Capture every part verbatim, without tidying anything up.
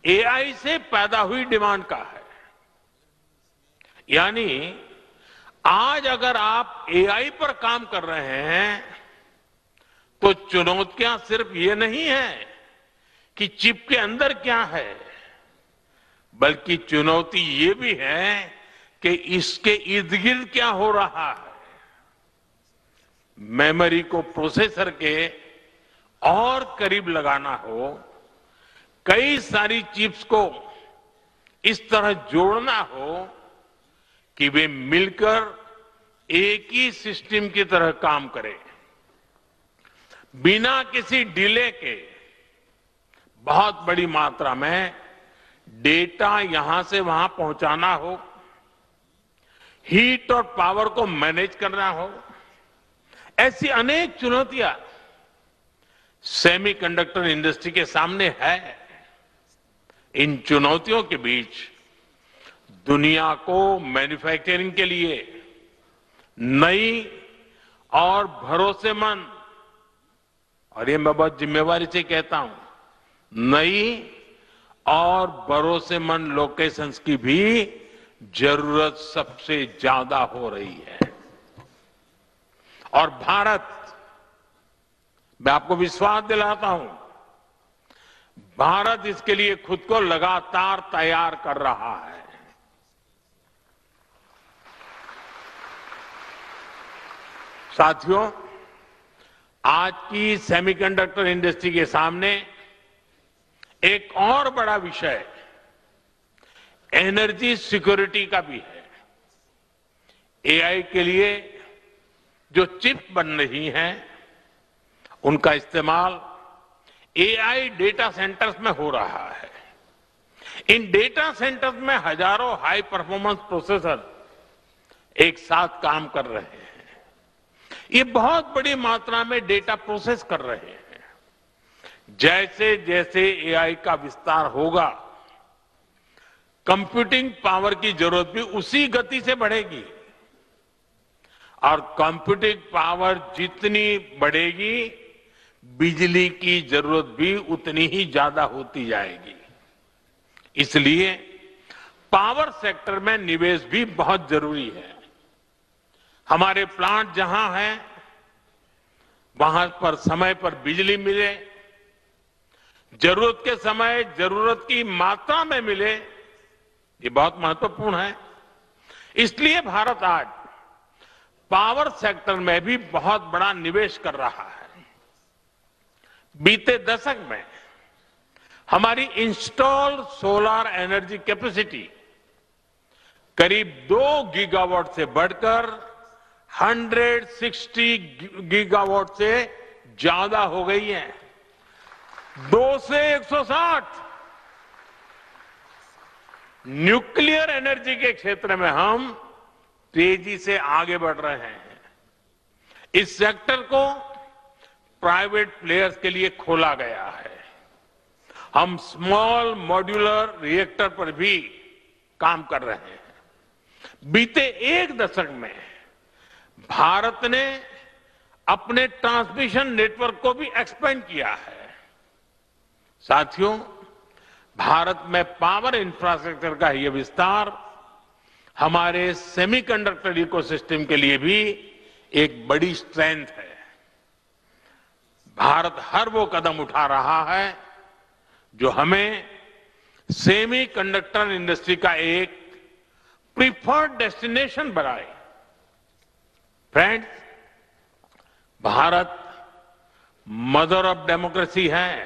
AI से पैदा हुई डिमांड का है। यानी आज अगर आप एआई पर काम कर रहे हैं तो चुनौतियां सिर्फ ये नहीं है कि चिप के अंदर क्या है, बल्कि चुनौती ये भी है कि इसके इर्द गिर्द क्या हो रहा है। मेमोरी को प्रोसेसर के और करीब लगाना हो, कई सारी चिप्स को इस तरह जोड़ना हो कि वे मिलकर एक ही सिस्टम की तरह काम करें, बिना किसी डिले के बहुत बड़ी मात्रा में डेटा यहां से वहां पहुंचाना हो, हीट और पावर को मैनेज करना हो, ऐसी अनेक चुनौतियां सेमीकंडक्टर इंडस्ट्री के सामने है। इन चुनौतियों के बीच दुनिया को मैन्युफैक्चरिंग के लिए नई और भरोसेमंद, और ये मैं बहुत जिम्मेवारी से कहता हूं, नई और भरोसेमंद लोकेशंस की भी जरूरत सबसे ज्यादा हो रही है। और भारत, मैं आपको विश्वास दिलाता हूं, भारत इसके लिए खुद को लगातार तैयार कर रहा है। साथियों, आज की सेमीकंडक्टर इंडस्ट्री के सामने एक और बड़ा विषय एनर्जी सिक्योरिटी का भी है। एआई के लिए जो चिप बन रही हैं, उनका इस्तेमाल एआई डेटा सेंटर्स में हो रहा है। इन डेटा सेंटर्स में हजारों हाई परफॉर्मेंस प्रोसेसर एक साथ काम कर रहे हैं। ये बहुत बड़ी मात्रा में डेटा प्रोसेस कर रहे हैं। जैसे जैसे एआई का विस्तार होगा, कंप्यूटिंग पावर की जरूरत भी उसी गति से बढ़ेगी, और कंप्यूटिंग पावर जितनी बढ़ेगी, बिजली की जरूरत भी उतनी ही ज्यादा होती जाएगी। इसलिए पावर सेक्टर में निवेश भी बहुत जरूरी है। हमारे प्लांट जहां हैं, वहां पर समय पर बिजली मिले, जरूरत के समय जरूरत की मात्रा में मिले, ये बहुत महत्वपूर्ण है। इसलिए भारत आज पावर सेक्टर में भी बहुत बड़ा निवेश कर रहा है। बीते दशक में हमारी इंस्टॉल्ड सोलर एनर्जी कैपेसिटी करीब दो गीगावाट से बढ़कर एक सौ साठ गीगावाट से ज्यादा हो गई है। दो से एक सौ साठ। न्यूक्लियर एनर्जी के क्षेत्र में हम तेजी से आगे बढ़ रहे हैं। इस सेक्टर को प्राइवेट प्लेयर्स के लिए खोला गया है। हम स्मॉल मॉड्यूलर रिएक्टर पर भी काम कर रहे हैं। बीते एक दशक में भारत ने अपने ट्रांसमिशन नेटवर्क को भी एक्सपेंड किया है। साथियों, भारत में पावर इंफ्रास्ट्रक्चर का यह विस्तार हमारे सेमीकंडक्टर इकोसिस्टम के लिए भी एक बड़ी स्ट्रेंथ है। भारत हर वो कदम उठा रहा है जो हमें सेमीकंडक्टर इंडस्ट्री का एक प्रीफर्ड डेस्टिनेशन बनाए। Friends, Bharat mother of democracy है।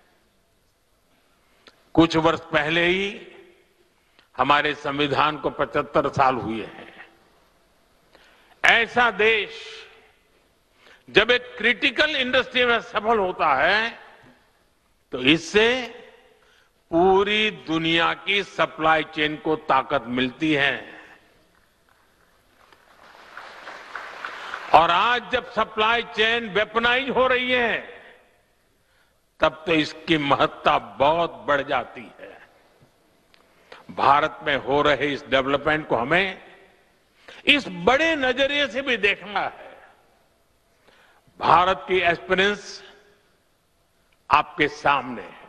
कुछ वर्ष पहले ही हमारे संविधान को पचहत्तर साल हुए हैं। ऐसा देश जब एक क्रिटिकल इंडस्ट्री में सफल होता है तो इससे पूरी दुनिया की सप्लाई चेन को ताकत मिलती है। और आज जब सप्लाई चेन वेपनाइज हो रही है, तब तो इसकी महत्ता बहुत बढ़ जाती है। भारत में हो रहे इस डेवलपमेंट को हमें इस बड़े नजरिए से भी देखना है। भारत की एस्पिरेंस आपके सामने है।